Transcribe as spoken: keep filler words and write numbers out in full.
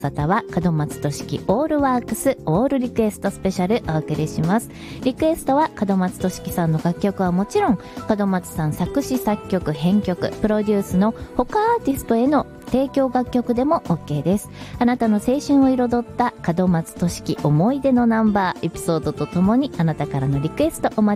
方は門松俊樹オールワークスオールリクエストスペシャルお送りします。リクエストは門松俊樹さんの楽曲はもちろん、門松さん作詞作曲編曲プロデュースの他アーティストへの提供楽曲でも OK です。あなたの青春を彩った門松俊樹思い出のナンバーエピソードとともにあなたからのリクエストお待ち